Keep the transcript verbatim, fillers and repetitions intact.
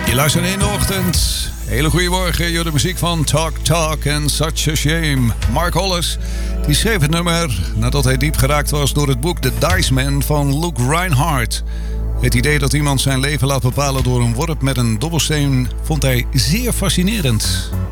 Je luistert in de ochtend. Hele goede morgen. Je de muziek van Talk Talk en Such a Shame. Mark Hollis die schreef het nummer nadat hij diep geraakt was door het boek The Dice Man van Luke Reinhardt. Het idee dat iemand zijn leven laat bepalen door een worp met een dobbelsteen vond hij zeer fascinerend.